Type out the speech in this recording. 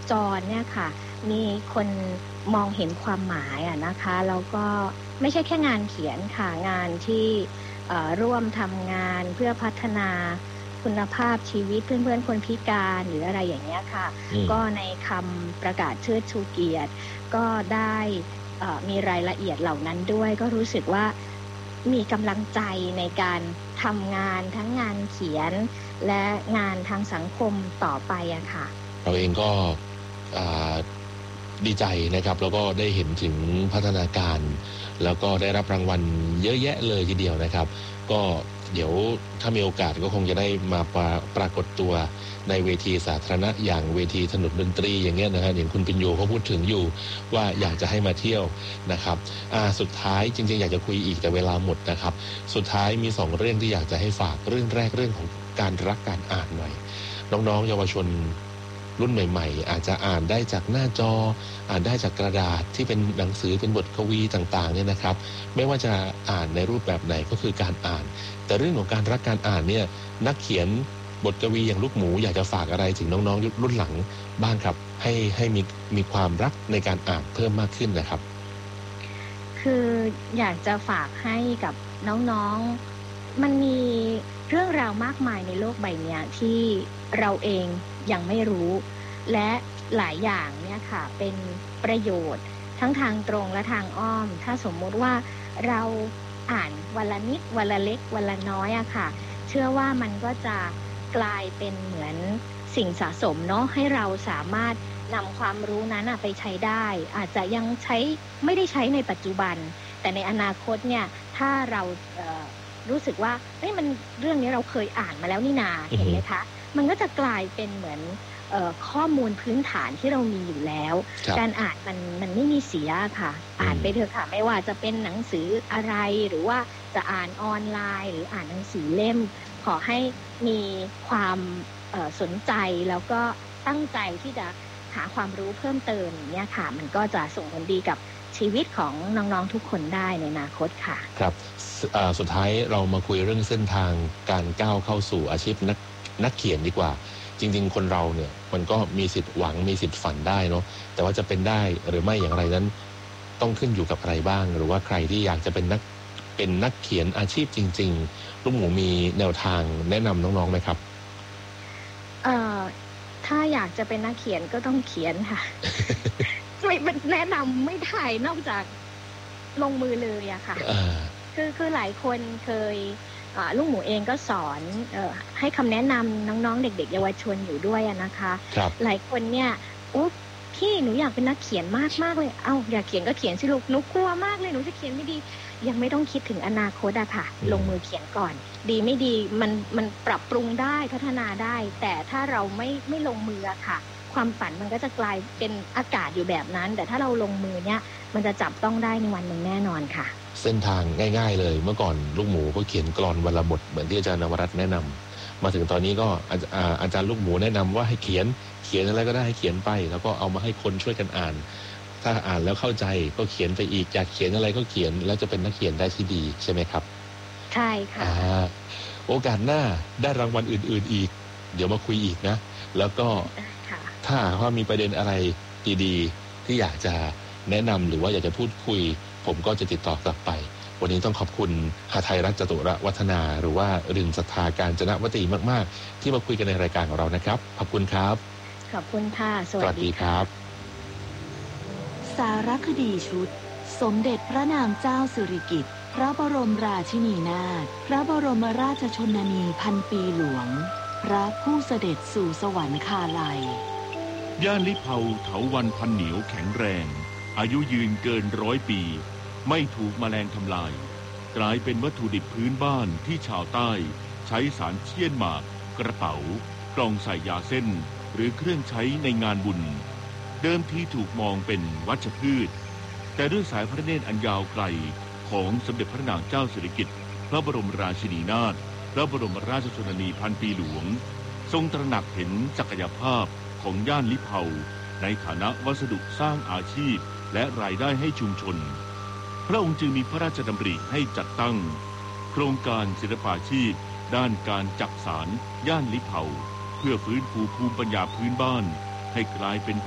จรเนี่ยค่ะมีคนมองเห็นความหมายนะคะแล้วก็ไม่ใช่แค่งานเขียนค่ะงานที่ร่วมทำงานเพื่อพัฒนาคุณภาพชีวิตเพื่อนๆคนพิการหรืออะไรอย่างเงี้ยค่ะก็ในคำประกาศเชิดชูเกียรติก็ได้มีรายละเอียดเหล่านั้นด้วยก็รู้สึกว่ามีกำลังใจในการทำงานทั้งงานเขียนและงานทางสังคมต่อไปอะค่ะเราเองก็ดีใจนะครับแล้วก็ได้เห็นถึงพัฒนาการแล้วก็ได้รับรางวัลเยอะแยะเลยทีเดียวนะครับก็เดี๋ยวถ้ามีโอกาสก็คงจะได้มาปรากฏตัวในเวทีสาธารณะอย่างเวทีถนนดนตรีอย่างเงี้ยนะฮะอย่างคุณปิญโยเขาพูดถึงอยู่ว่าอยากจะให้มาเที่ยวนะครับสุดท้ายจริงๆอยากจะคุยอีกแต่เวลาหมดนะครับสุดท้ายมี2เรื่องที่อยากจะให้ฝากเรื่องแรกเรื่องของการรักการอ่านหน่อยน้องๆเยาวชนรุ่นใหม่ๆอาจจะอ่านได้จากหน้าจออ่านได้จากกระดาษที่เป็นหนังสือเป็นบทกวีต่างๆเนี่ยนะครับไม่ว่าจะอ่านในรูปแบบไหนก็คือการอ่านแต่เรื่องของการรักการอ่านเนี่ยนักเขียนบทกวีอย่างลูกหมูอยากจะฝากอะไรถึงน้องๆรุ่นหลังบ้างครับให้มีความรักในการอ่านเพิ่มมากขึ้นนะครับคืออยากจะฝากให้กับน้องๆมันมีเรื่องราวมากมายในโลกใบนี้ที่เราเองยังไม่รู้และหลายอย่างเนี่ยค่ะเป็นประโยชน์ทั้งทางตรงและทางอ้อมถ้าสมมุติว่าเราอ่านวันละนิดวันละเล็กวันละน้อยอะค่ะเชื่อว่ามันก็จะกลายเป็นเหมือนสิ่งสะสมเนาะให้เราสามารถนำความรู้นั้นไปใช้ได้อาจจะยังไม่ได้ใช้ในปัจจุบันแต่ในอนาคตเนี่ยถ้าเรารู้สึกว่ามันเรื่องนี้เราเคยอ่านมาแล้วนี่นาเห็นไหมคะมันก็จะกลายเป็นเหมือนข้อมูลพื้นฐานที่เรามีอยู่แล้วการอ่านมันไม่มีเสียค่ะอ่านไปเถอะค่ะไม่ว่าจะเป็นหนังสืออะไรหรือว่าจะอ่านออนไลน์หรืออ่านหนังสือเล่มขอให้มีความสนใจแล้วก็ตั้งใจที่จะหาความรู้เพิ่มเติมอย่างนี้ค่ะมันก็จะส่งผลดีกับชีวิตของน้องๆทุกคนได้ในอนาคตค่ะครับสุดท้ายเรามาคุยเรื่องเส้นทางการก้าวเข้าสู่อาชีพนักเขียนดีกว่าจริงๆคนเราเนี่ยมันก็มีสิทธิ์หวังมีสิทธิ์ฝันได้เนาะแต่ว่าจะเป็นได้หรือไม่อย่างไรนั้นต้องขึ้นอยู่กับใครบ้างหรือว่าใครที่อยากจะเป็นนักเขียนอาชีพจริงๆลูกหมูมีแนวทางแนะนำน้องๆไหมครับถ้าอยากจะเป็นนักเขียนก็ต้องเขียนค่ะ ไม่แนะนำไม่ได้นอกจากลงมือเลยอะค่ะคือหลายคนเคยลูกหมูเองก็สอนให้คำแนะนำน้องๆเด็กๆเยาวชนอยู่ด้วยนะคะหลายคนเนี่ยพี่หนูอยากเป็นนักเขียนมากเลยอยากเขียนก็เขียนสิลูกหนูกลัวมากเลยหนูจะเขียนไม่ดียังไม่ต้องคิดถึงอนาคตอะค่ะลงมือเขียนก่อนดีไม่ดีมันปรับปรุงได้พัฒนาได้แต่ถ้าเราไม่ลงมืออะค่ะความฝันมันก็จะกลายเป็นอากาศอยู่แบบนั้นแต่ถ้าเราลงมือเนี่ยมันจะจับต้องได้ในวันหนึ่งแน่นอนค่ะเส้นทางง่ายๆเลยเมื่อก่อนลูกหมูก็เขียนกลอนวันละบทเหมือนที่อาจารย์นวรัตน์แนะนำมาถึงตอนนี้ก็อาจารย์ลูกหมูแนะนำว่าให้เขียนอะไรก็ได้ให้เขียนไปแล้วก็เอามาให้คนช่วยกันอ่านถ้าอ่านแล้วเข้าใจก็เขียนไปอีกอยากเขียนอะไรก็เขียนแล้วจะเป็นนักเขียนได้ที่ดีใช่ไหมครับใช่ค่ะโอกาสหน้าได้รางวัลอื่นๆอีกเดี๋ยวมาคุยอีกนะแล้วก็ถ้าว่ามีประเด็นอะไรดีๆที่อยากจะแนะนำหรือว่าอยากจะพูดคุยผมก็จะติดต่อกลับไปวันนี้ต้องขอบคุณหาไทยรัฐจตุรวัฒนาหรือว่ารินศรัทธาการจนวตีมากๆที่มาคุยกันในรายการของเรานะครับขอบคุณครับขอบคุณค่ะสวัสดีครับสารคดีชุดสมเด็จพระนางเจ้าสิริกิติ์พระบรมราชินีนาถพระบรมราชชนนีพันปีหลวงพระผู้เสด็จสู่สวรรคาลัยย่านลิเผาเถาวัลย์พันเหนียวแข็งแรงอายุยืนเกิน100 ปีไม่ถูกแมลงทำลายกลายเป็นวัตถุดิบพื้นบ้านที่ชาวใต้ใช้สารเชี่ยนหมากกระเป๋ากล่องใส่ยาเส้นหรือเครื่องใช้ในงานบุญเดิมทีถูกมองเป็นวัชพืชแต่ด้วยสายพระเนตรอันยาวไกลของสมเด็จพระนางเจ้าสิริกิติ์พระบรมราชินีนาถพระบรมราชชนนีพันปีหลวงทรงตระหนักเห็นศักยภาพของย่านลิเผาในฐานะวัสดุสร้างอาชีพและรายได้ให้ชุมชนพระองค์จึงมีพระราชดำริให้จัดตั้งโครงการศิลปาชีพด้านการจักสานย่านลิเผาเพื่อฟื้นฟูภูมิปัญญาพื้นบ้านให้กลายเป็น